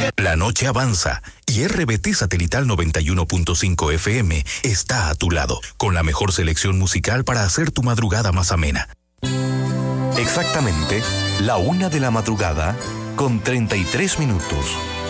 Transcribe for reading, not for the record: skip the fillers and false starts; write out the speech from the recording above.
La noche avanza y RBT Satelital 91.5 FM está a tu lado, con la mejor selección musical para hacer tu madrugada más amena. Exactamente, la 1 de la madrugada, con 33 minutos.